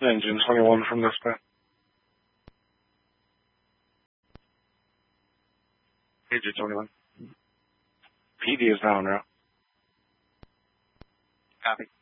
Engine 21 from this bay. AJ 21. PD is now en route. Copy.